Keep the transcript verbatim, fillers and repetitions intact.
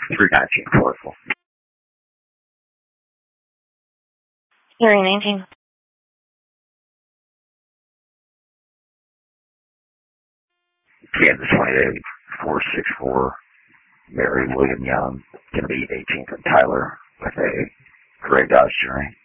three nineteen Clarksville. three nineteen. Kansas twenty-eight, four six four, Mary William Young, going to be eighteenth and Tyler with a gray Dodge Journey.